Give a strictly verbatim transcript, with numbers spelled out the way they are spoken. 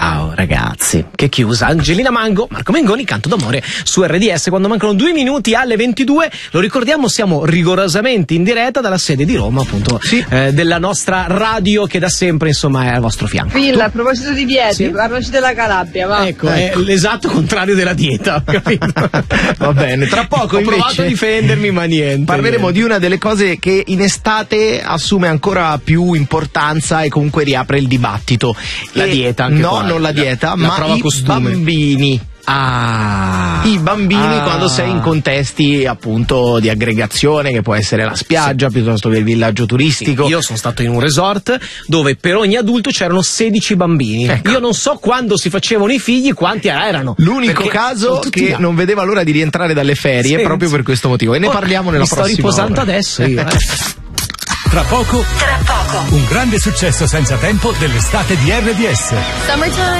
Wow, ragazzi, che chiusa. Angelina Mango, Marco Mengoni, Canto d'amore su R D S. Quando mancano due minuti alle ventidue, lo ricordiamo, siamo rigorosamente in diretta dalla sede di Roma, appunto, sì. eh, della nostra radio che da sempre, insomma, è al vostro fianco. Phil, a proposito di diete, sì. parlaci della Calabria, va. Ecco, ecco, è l'esatto contrario della dieta, capito? Va bene, tra poco ho invece provato a difendermi, ma niente. Parleremo niente. di una delle cose che in estate assume ancora più importanza e comunque riapre il dibattito. La e dieta anche No, qua. non la dieta, la, ma la i costume. bambini. Ah, I bambini ah. quando sei in contesti appunto di aggregazione, che può essere la spiaggia sì. piuttosto che il villaggio turistico. Sì, io sono stato in un resort dove per ogni adulto c'erano sedici bambini. Ecco. Io non so quando si facevano i figli quanti erano. L'unico caso che là. non vedeva l'ora di rientrare dalle ferie sì. proprio per questo motivo. E ne oh, parliamo nella prossima. Mi sto riposando ora. adesso io. Eh. Tra poco, Tra poco, un grande successo senza tempo dell'estate di R D S. Summertime.